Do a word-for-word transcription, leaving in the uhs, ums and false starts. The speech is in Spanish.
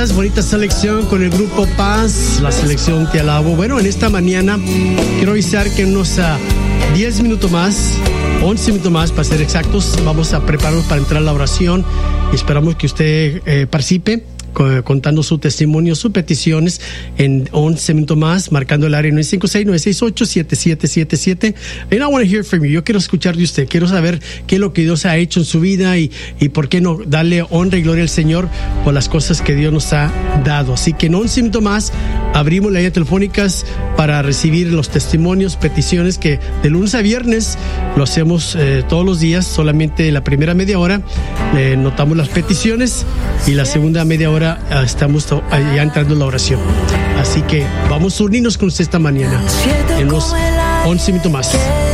gracias. Bonita selección con el grupo Paz, la selección Te Alabo. Bueno, en esta mañana quiero avisar que en unos uh, diez minutos más, once minutos más para ser exactos, vamos a prepararnos para entrar a la oración y esperamos que usted eh, participe contando su testimonio, sus peticiones en once minutos más, marcando el área nueve cinco seis, nueve seis ocho, siete siete siete siete. And I want to hear from you. Yo quiero escuchar de usted. Quiero saber qué es lo que Dios ha hecho en su vida y, y por qué no darle honra y gloria al Señor por las cosas que Dios nos ha dado. Así que en once minutos más abrimos las líneas telefónicas para recibir los testimonios, peticiones que de lunes a viernes lo hacemos eh, todos los días. Solamente la primera media hora eh, notamos las peticiones y la segunda media hora estamos ya entrando en la oración. Así que vamos a unirnos con usted esta mañana en los once minutos más.